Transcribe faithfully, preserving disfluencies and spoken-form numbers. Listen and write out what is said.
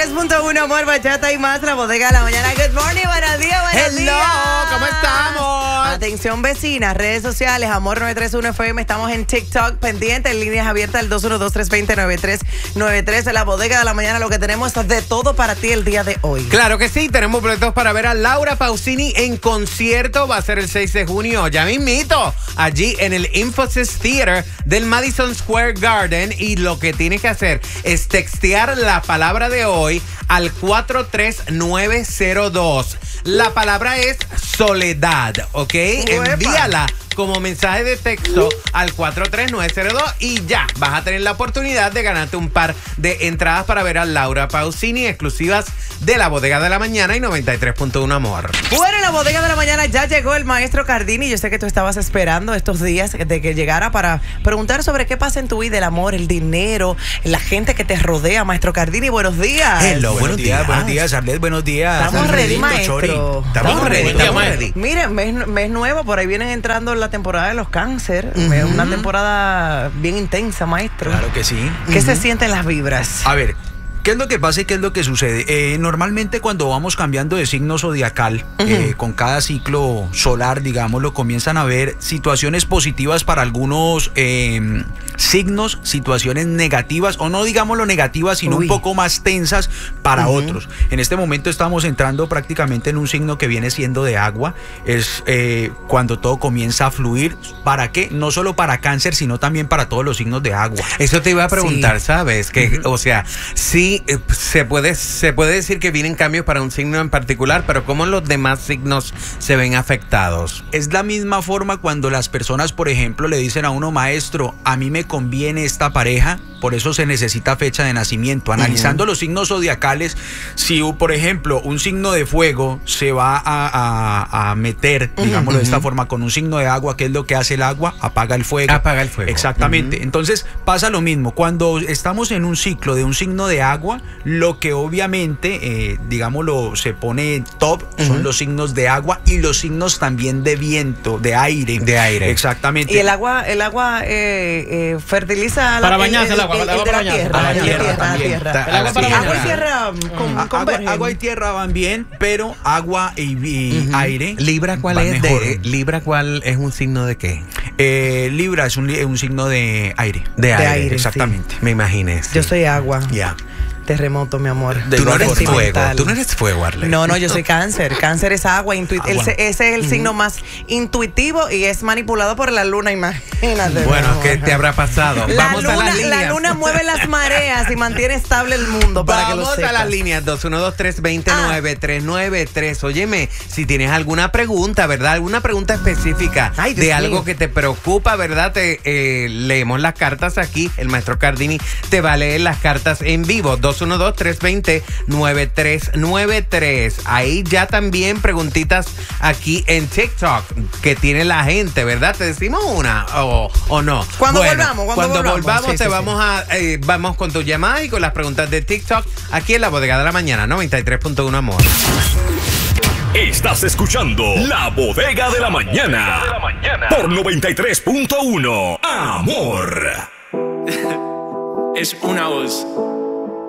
tres punto uno, amor, bachata y más, la bodega de la mañana. Good morning, buenos días, buenos Hello, días. ¿cómo estamos? Atención, vecinas, redes sociales, Amor nueve tres uno F M, estamos en TikTok, pendiente, en líneas abiertas, el dos uno dos, tres dos cero, nueve tres nueve tres, en la bodega de la mañana, lo que tenemos es de todo para ti el día de hoy. Claro que sí, tenemos boletos para ver a Laura Pausini en concierto, va a ser el seis de junio, ya mismito, allí en el Infosys Theater del Madison Square Garden, y lo que tienes que hacer es textear la palabra de hoy al cuatro tres nueve cero dos. La palabra es soledad, ¿ok? Uepa. Envíala como mensaje de texto al cuatro tres nueve cero dos y ya vas a tener la oportunidad de ganarte un par de entradas para ver a Laura Pausini, exclusivas de la bodega de la mañana y noventa y tres punto uno, amor. Bueno, en la bodega de la mañana ya llegó el maestro Cardini. Yo sé que tú estabas esperando estos días de que llegara para preguntar sobre qué pasa en tu vida, el amor, el dinero, la gente que te rodea. Maestro Cardini, buenos días. Hello, buenos días. Buenos días, Arlet, buenos días. Estamos ready, maestro. Chori. Estamos Estamos ready, ready. estamos ready. Miren, mes, mes nuevo, por ahí vienen entrando la temporada de los cáncer. Uh-huh. Una temporada bien intensa, maestro. Claro que sí. ¿Qué Uh-huh. se sienten las vibras? A ver, ¿qué es lo que pasa y qué es lo que sucede? Eh, normalmente cuando vamos cambiando de signo zodiacal, Uh-huh. eh, con cada ciclo solar, digámoslo, comienzan a haber situaciones positivas para algunos eh, signos, situaciones negativas, o no digámoslo negativas, sino Uy. un poco más tensas para Uh-huh. otros. En este momento estamos entrando prácticamente en un signo que viene siendo de agua. Es eh, cuando todo comienza a fluir. ¿Para qué? No solo para cáncer, sino también para todos los signos de agua. Eso te iba a preguntar, Sí. ¿sabes? Que, o sea, sí eh, se puede, se puede decir que vienen cambios para un signo en particular, pero ¿cómo los demás signos se ven afectados? Es la misma forma cuando las personas, por ejemplo, le dicen a uno, maestro, a mí me conviene esta pareja, por eso se necesita fecha de nacimiento. Analizando uh-huh. los signos zodiacales, si, por ejemplo, un signo de fuego se va a, a, a meter, uh-huh. digámoslo de esta forma, con un signo de agua, ¿qué es lo que hace el agua? Apaga el fuego. Apaga el fuego. Exactamente. Uh-huh. Entonces, pasa lo mismo. Cuando estamos en un ciclo de un signo de agua, lo que obviamente, eh, digámoslo, se pone top uh-huh. son los signos de agua y los signos también de viento, de aire. De aire. Exactamente. Y el agua, el agua eh, eh, fertiliza para la, bañarse el, el agua, el, el agua el de para la bañarse. tierra, A la la tierra tierra, la también. tierra. El agua para Agua y bañar. tierra con, A- convergen. agua, agua y tierra van bien, pero agua y, y Uh-huh. aire. Libra, ¿cuál van es? mejor. De, Libra, ¿cuál es un signo de qué? Eh, Libra es un, li- un signo de aire. De, De aire. aire, exactamente. Me imaginé. sí. Yo soy agua. Ya. Terremoto, mi amor. De Tú no igual eres forma. fuego. Sentimental. Tú no eres fuego, Arley. No, no, yo soy cáncer. Cáncer es agua. Intu- Agua. Ese, ese es el signo más intuitivo y es manipulado por la luna, imagínate. Bueno, mi ¿qué amor. te habrá pasado? La Vamos luna, a las líneas. la luna mueve las mareas y mantiene estable el mundo, para que lo Vamos sepas. a las líneas dos uno dos, tres dos cero, nueve tres nueve tres. Óyeme, si tienes alguna pregunta, ¿verdad? Alguna pregunta específica Ay, Dios de algo mío. que te preocupa, ¿verdad? Te eh, leemos las cartas aquí. El maestro Cardini te va a leer las cartas en vivo. dos uno dos, tres dos cero, nueve tres nueve tres. Ahí ya también preguntitas aquí en TikTok que tiene la gente, ¿verdad? ¿Te decimos una o, o no? Cuando Bueno, volvamos, cuando cuando volvamos. volvamos Sí, te sí, vamos a eh, vamos con tu llamada y con las preguntas de TikTok aquí en la bodega de la mañana, noventa y tres punto uno, amor. Estás escuchando La Bodega de la Mañana por noventa y tres punto uno, amor. Es una voz.